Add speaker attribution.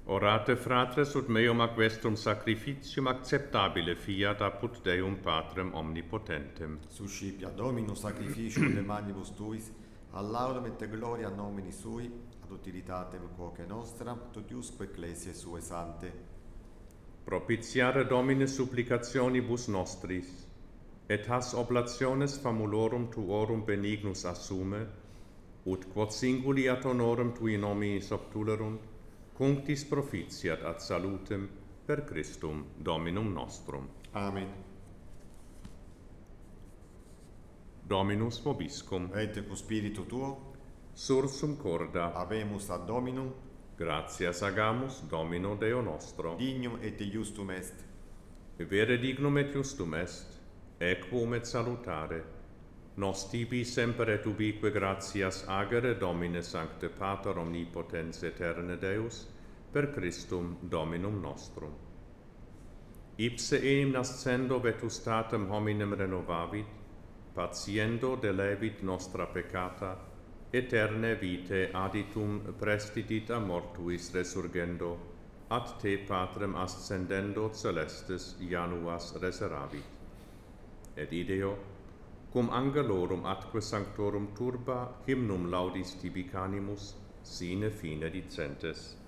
Speaker 1: Orate fratres ut meum ac vestrum sacrificium acceptabile fiat apud Deum Patrem omnipotentem.
Speaker 2: Suscipia Dominus sacrificium de manibus tuis, ad laudem et gloria nomini sui, ad utilitatem quoque nostra, totiusque ecclesiae sue sante.
Speaker 1: Propitiare Domine supplicationibus nostris, et has oblationes famulorum tuorum benignus assume, ut quod singuli ad honorem tui nominis obtulerunt, cunctis propitiat ad salutem per Christum Dominum nostrum.
Speaker 2: Amen.
Speaker 1: Dominus vobiscum,
Speaker 2: Et cu spiritu tuo,
Speaker 1: sursum corda,
Speaker 2: habemus ad Dominum,
Speaker 1: gratias agamus Domino Deo nostro.
Speaker 2: dignum et justum est.
Speaker 1: Vere dignum et justum est, equum et salutare, nos tibi semper et ubique gratias agere Domine Sancte Pater Omnipotens Eterne Deus, per Christum Dominum nostrum. Ipse enim nascendo vetustatem hominem renovavit, patiendo delevit nostra peccata, eterne vitae aditum prestidit a mortuis resurgendo, ad te Patrem ascendendo celestis Januas reseravit. Et ideo, cum angelorum atque sanctorum turba hymnum laudis tibi canimus, sine fine dicentes.